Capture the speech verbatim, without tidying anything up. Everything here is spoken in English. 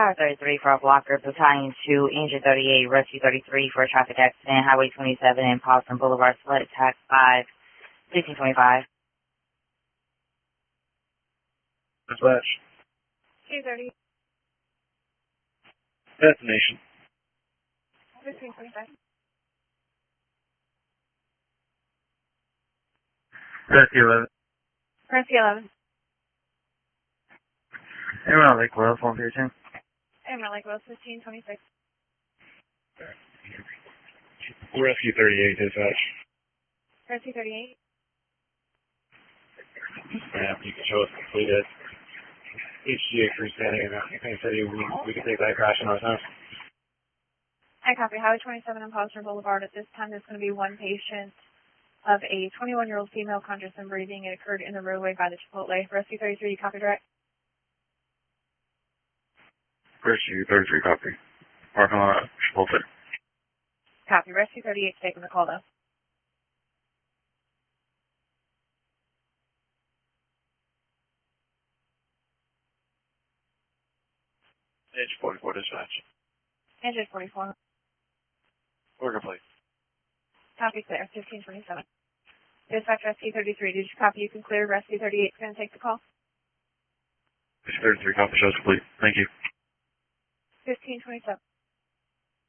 Tower thirty-three for a blocker, Battalion two, Injured thirty-eight, Rescue thirty-three for a traffic accident, Highway twenty-seven and Paulson Boulevard, Select Tax five, sixteen twenty-five. Dispatch. two thirty. Destination. fifteen twenty-five. Rescue eleven. Rescue eleven. Emerald Lake Wells, one thirteen. Emerald Lake Wells, fifteen twenty-six. Rescue thirty-eight, dispatch. Rescue thirty-eight. Yeah, you can show us completed. H G A crew standing in Phoenix City. We, we can take that crash in our time. I copy. Highway twenty-seven and Paulson Boulevard. At this time, there's going to be one patient of a twenty-one-year-old female conscious and breathing. It occurred in the roadway by the Chipotle. Rescue thirty-three, you copy direct? Rescue thirty-three, copy. Parking lot, Chipotle. Copy. Rescue thirty-eight taking the call, though. H forty-four, dispatch. Engine forty-four. Order, please. Copy clear. fifteen twenty-seven. Dispatch Rescue thirty-three. Did you copy? You can clear. Rescue thirty-eight is going to take the call. Rescue thirty-three, copy, shows complete. Thank you. fifteen twenty-seven.